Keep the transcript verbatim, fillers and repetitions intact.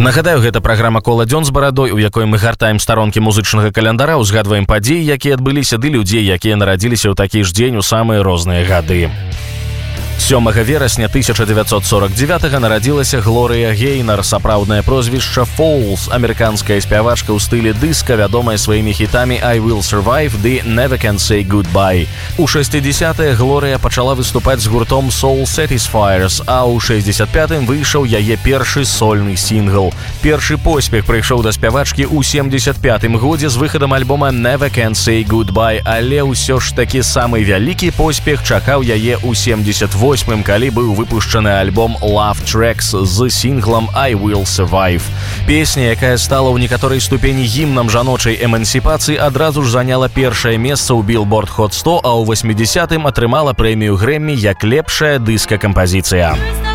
Нагадаю, гэта праграма «Кола дзён з барадой», у якой мы гартаем старонкі музычнага календара, узгадваем падзеі, якія адбыліся, ды людзей, якія нарадзіліся ў такі ж дзень у самыя розныя гады. сёмага верасня тысяча дзевяцьсот сорок дзевятага нарадзілася Глорыя Гейнар, сапраўднае прозвішча Falls, амерыканская спявачка ў стылі дыска, вядомая сваімі хітамі «I Will Survive» ды «Never Can Say Goodbye». У шэсцідзесятыя Глорыя пачала выступаць з гуртом Soul Satisfiers, а ў шэсцьдзесят пятым выйшаў яе першы сольны сінгл. Першы поспех прыйшоў да спявачкі ў семдзесят пятым годзе з выхадам альбома «Never Can Say Goodbye», але ўсё ж такі самы вялікі поспех чакаў яе ў семдзесят восьмым, калі быў выпушчаны альбом «Love Tracks» з сінглам «I Will Survive». Песня, якая стала ў некаторай ступені гімнам жаночай эмансіпацыі, адразу ж заняла першае месца ў Billboard Hot сто, а ў восьмідзесятым атрымала прэмію Грэмі як лепшая дыска-кампазіцыя.